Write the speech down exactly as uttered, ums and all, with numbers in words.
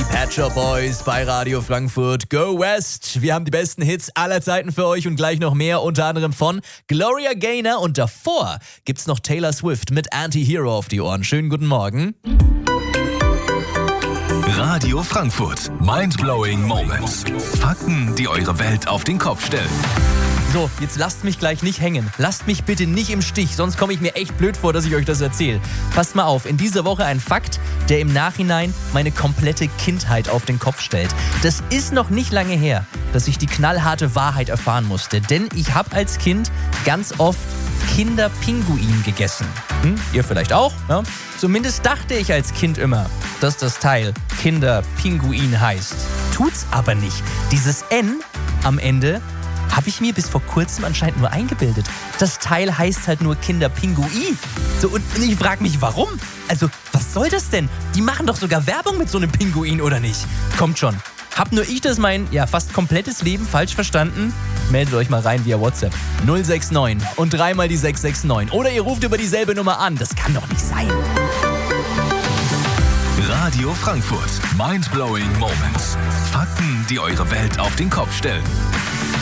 Pet Shop Boys bei Radio Frankfurt. Go West! Wir haben die besten Hits aller Zeiten für euch und gleich noch mehr, unter anderem von Gloria Gaynor. Und davor gibt's noch Taylor Swift mit Anti-Hero auf die Ohren. Schönen guten Morgen. Radio Frankfurt. Mindblowing Moments. Fakten, die eure Welt auf den Kopf stellen. So, jetzt lasst mich gleich nicht hängen. Lasst mich bitte nicht im Stich, sonst komme ich mir echt blöd vor, dass ich euch das erzähle. Passt mal auf, in dieser Woche ein Fakt, der im Nachhinein meine komplette Kindheit auf den Kopf stellt. Das ist noch nicht lange her, dass ich die knallharte Wahrheit erfahren musste. Denn ich habe als Kind ganz oft Kinderpinguin gegessen. Hm, ihr vielleicht auch? Ja? Zumindest dachte ich als Kind immer, dass das Teil Kinderpinguin heißt. Tut's aber nicht. Dieses N am Ende habe ich mir bis vor kurzem anscheinend nur eingebildet. Das Teil heißt halt nur Kinderpinguin. So, und ich frage mich, warum? Also, was soll das denn? Die machen doch sogar Werbung mit so einem Pinguin, oder nicht? Kommt schon. Hab nur ich das mein, ja, fast komplettes Leben falsch verstanden? Meldet euch mal rein via WhatsApp. null sechs neun und dreimal die sechs sechs neun. Oder ihr ruft über dieselbe Nummer an. Das kann doch nicht sein. Radio Frankfurt. Mindblowing Moments. Fakten, die eure Welt auf den Kopf stellen.